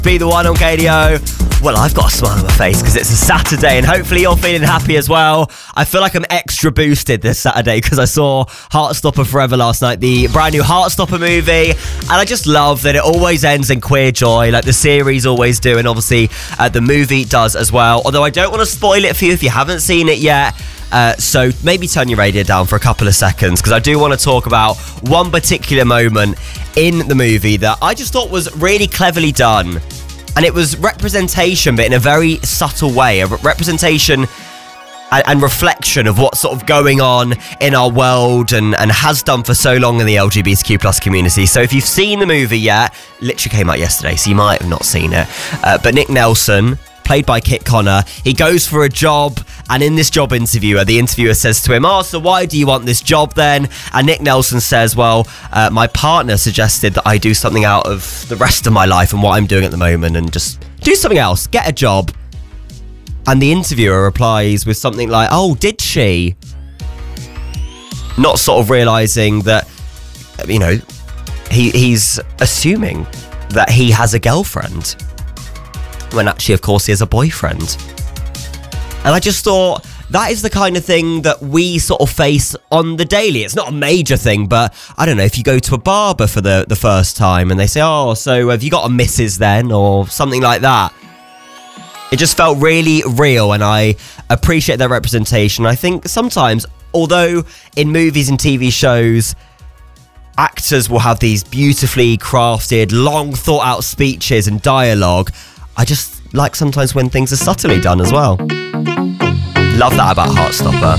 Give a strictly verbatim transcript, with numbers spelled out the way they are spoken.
Be the one on K D O. Well, I've got a smile on my face because it's a Saturday and hopefully you're feeling happy as well. I feel like I'm extra boosted this Saturday because I saw Heartstopper Forever last night, the brand new Heartstopper movie, and I just love that it always ends in queer joy like the series always do, and obviously uh, the movie does as well. Although I don't want to spoil it for you if you haven't seen it yet. Uh, so maybe turn your radio down for a couple of seconds because I do want to talk about one particular moment in the movie that I just thought was really cleverly done. And it was representation, but in a very subtle way, a representation and, and reflection of what's sort of going on in our world and, and has done for so long in the L G B T Q plus community. So if you've seen the movie yet, literally came out yesterday, so you might have not seen it. Uh, but Nick Nelson, played by Kit Connor, he goes for a job, and in this job interview, the interviewer says to him, oh, so why do you want this job then? And Nick Nelson says, well, uh, my partner suggested that I do something out of the rest of my life and what I'm doing at the moment and just do something else, get a job. And the interviewer replies with something like, oh, did she? Not sort of realising that, you know, he he's assuming that he has a girlfriend, when actually, of course, he has a boyfriend. And I just thought that is the kind of thing that we sort of face on the daily. It's not a major thing, but I don't know, if you go to a barber for the, the first time and they say, oh, so have you got a missus then? Or something like that. It just felt really real, and I appreciate their representation. I think sometimes, although in movies and T V shows, actors will have these beautifully crafted, long thought out speeches and dialogue, I just like sometimes when things are subtly done as well. Love that about Heartstopper.